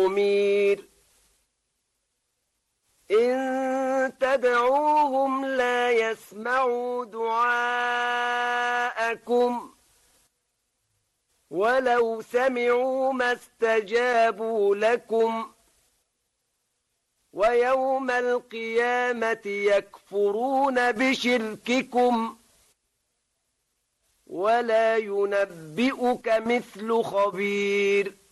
ممير إن تدعوهم لا يسمعوا دعاءكم ولو سمعوا ما استجابوا لكم ويوم القيامة يكفرون بشرككم ولا ينبئك مثل خبير